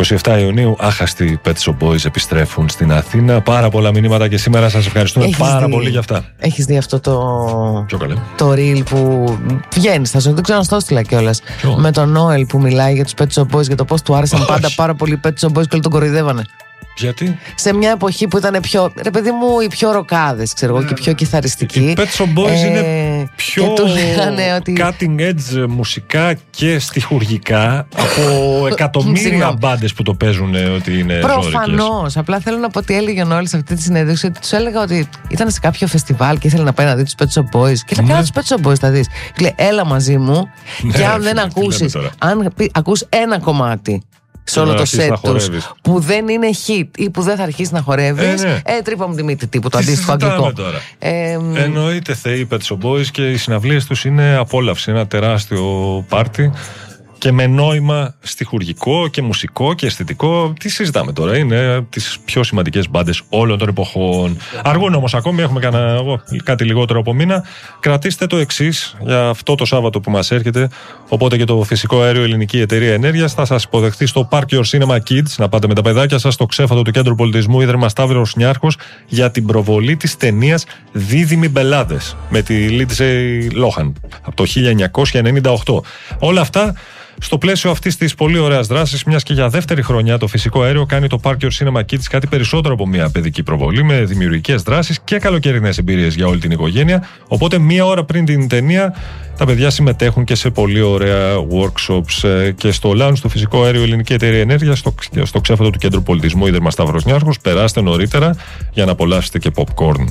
27 Ιουνίου, άχαστοι Pet Shop Boys επιστρέφουν στην Αθήνα. Πάρα πολλά μηνύματα και σήμερα σας ευχαριστούμε πολύ για αυτά. Έχεις δει αυτό το reel που βγαίνει στα social, δεν ξέρω αν στο έστειλα κιόλας, με τον Νόελ που μιλάει για τους Pet Shop Boys, για το πώς του άρεσαν πάντα πάρα πολύ οι Pet Shop Boys και όλοι τον κοροϊδεύανε. Γιατί? Σε μια εποχή που ήταν πιο, ρε παιδί μου, οι πιο ροκάδες, ξέρω εγώ, και πιο κιθαριστικοί. Οι Pet Shop Boys είναι πιο ότι... cutting edge μουσικά και στιχουργικά από εκατομμύρια μπάντες που το παίζουν ότι είναι ζώρικες. Προφανώς. Απλά θέλω να πω ότι έλεγε ο Νόελ σε αυτή τη συνέντευξη ότι τους έλεγα ότι ήταν σε κάποιο φεστιβάλ και ήθελε να πάει να δει τους Pet Shop Boys. Και λέει: Καλά, τους Pet Shop Boys θα δεις. Και λέει: Έλα μαζί μου, και αν δεν ακούσεις, αν ακούς ένα κομμάτι σε όλο το σετ τους που δεν είναι hit ή που δεν θα αρχίσει να χορεύεις, τρύπα μου τη μύτη τύπου, το αντίστοιχο αγγλικό. Εννοείται θεοί Pet Shop Boys και οι συναυλίες τους είναι απόλαυση, ένα τεράστιο πάρτι και με νόημα στιχουργικό και μουσικό και αισθητικό. Τι συζητάμε τώρα, είναι τις πιο σημαντικές μπάντες όλων των εποχών. Αργούν όμως ακόμη, έχουμε κάτι λιγότερο από μήνα. Κρατήστε το εξής για αυτό το Σάββατο που μας έρχεται. Οπότε και το Φυσικό Αέριο Ελληνική Εταιρεία Ενέργειας θα σας υποδεχθεί στο Park Your Cinema Kids, να πάτε με τα παιδάκια σας στο ξέφατο του Κέντρου Πολιτισμού Ίδρυμα Σταύρος Νιάρχος για την προβολή της ταινίας Δίδυμοι Μπελάδες με τη Lindsay Lohan από το 1998. Όλα αυτά στο πλαίσιο αυτής της πολύ ωραίας δράσης, μιας και για δεύτερη χρονιά το Φυσικό Αέριο κάνει το Park Your Cinema Kids κάτι περισσότερο από μια παιδική προβολή με δημιουργικές δράσεις και καλοκαιρινές εμπειρίες για όλη την οικογένεια. Οπότε, μία ώρα πριν την ταινία, τα παιδιά συμμετέχουν και σε πολύ ωραία workshops και στο lounge του Φυσικό Αέριο Ελληνική Εταιρεία Ενέργειας, στο ξέφατο του Κέντρου Πολιτισμού Ίδρυμα Σταύρος Νιάρχος. Περάστε νωρίτερα για να απολαύσετε και popcorn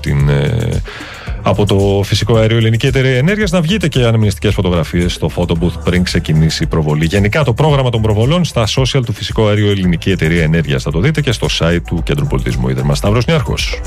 από το Φυσικό Αέριο Ελληνική Εταιρεία Ενέργειας, να βγείτε και αναμνηστικές φωτογραφίες στο photo booth πριν ξεκινήσει η προβολή. Γενικά το πρόγραμμα των προβολών στα social του Φυσικό Αέριο Ελληνική Εταιρεία Ενέργειας θα το δείτε και στο site του Κέντρου Πολιτισμού Ίδρυμα Σταύρος Νιάρχος.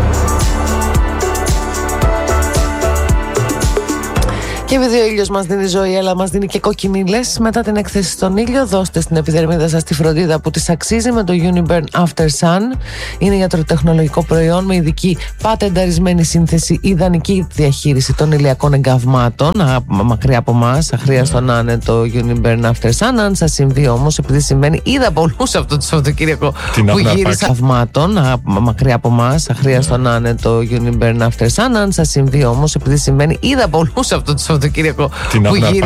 Και επειδή ο ήλιος μας δίνει ζωή, αλλά μας δίνει και κοκκινίλες, μετά την έκθεση στον ήλιο, δώστε στην επιδερμίδα σας τη φροντίδα που της αξίζει με το Uniburn After Sun. Είναι ιατροτεχνολογικό προϊόν με ειδική πατενταρισμένη σύνθεση, ιδανική διαχείριση των ηλιακών εγκαυμάτων. Μακριά από εμάς, αχρίαστο να είναι το Uniburn After Sun. Αν σας συμβεί όμως, επειδή συμβαίνει, είδα πολλούς αυτό το Σαββατοκύριακο που γύρισα εγκαυμάτων. Μακριά από εμάς, αχρίαστο να είναι το Uniburn After Sun. Αν σας συμβεί όμως, επειδή συμβαίνει, είδα πολλούς αυτό το Σαββατοκύριακο που γύρισα